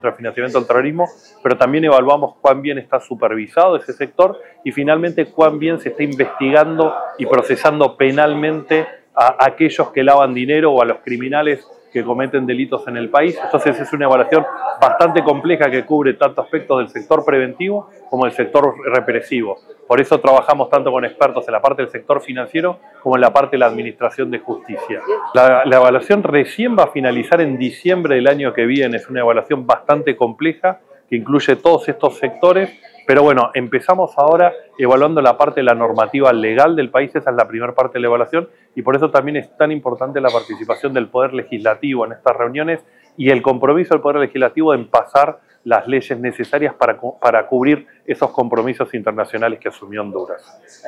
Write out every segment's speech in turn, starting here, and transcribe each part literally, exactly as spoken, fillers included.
contra el financiamiento del terrorismo, pero también evaluamos cuán bien está supervisado ese sector y finalmente cuán bien se está investigando y procesando penalmente a aquellos que lavan dinero o a los criminales que cometen delitos en el país. Entonces es una evaluación bastante compleja que cubre tanto aspectos del sector preventivo como del sector represivo. Por eso trabajamos tanto con expertos en la parte del sector financiero como en la parte de la administración de justicia. La, la evaluación recién va a finalizar en diciembre del año que viene. Es una evaluación bastante compleja que incluye todos estos sectores. Pero bueno, empezamos ahora evaluando la parte de la normativa legal del país, esa es la primera parte de la evaluación, y por eso también es tan importante la participación del Poder Legislativo en estas reuniones y el compromiso del Poder Legislativo en pasar las leyes necesarias para, para cubrir esos compromisos internacionales que asumió Honduras.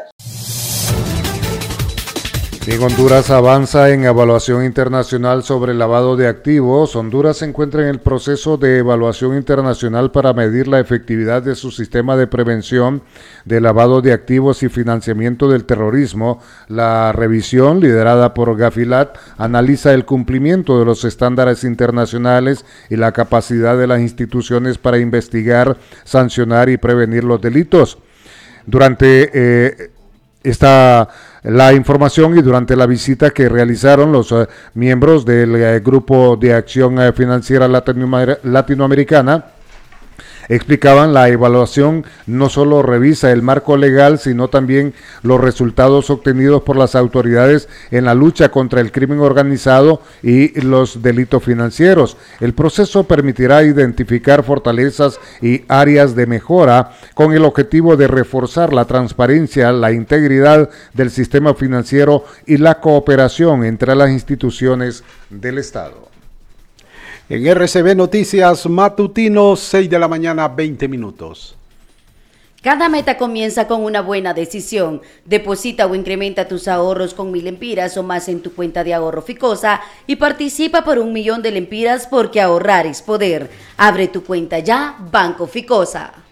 Bien, Honduras avanza en evaluación internacional sobre lavado de activos. Honduras se encuentra en el proceso de evaluación internacional para medir la efectividad de su sistema de prevención de lavado de activos y financiamiento del terrorismo. La revisión, liderada por Gafilat, analiza el cumplimiento de los estándares internacionales y la capacidad de las instituciones para investigar, sancionar y prevenir los delitos. Durante eh, esta la información y durante la visita que realizaron los uh, miembros del uh, Grupo de Acción uh, Financiera Latinoamer- Latinoamericana, explicaban, la evaluación no solo revisa el marco legal, sino también los resultados obtenidos por las autoridades en la lucha contra el crimen organizado y los delitos financieros. El proceso permitirá identificar fortalezas y áreas de mejora con el objetivo de reforzar la transparencia, la integridad del sistema financiero y la cooperación entre las instituciones del Estado. En R C B Noticias Matutino, seis de la mañana, veinte minutos. Cada meta comienza con una buena decisión. Deposita o incrementa tus ahorros con mil lempiras o más en tu cuenta de ahorro Ficosa y participa por un millón de lempiras porque ahorrar es poder. Abre tu cuenta ya, Banco Ficosa.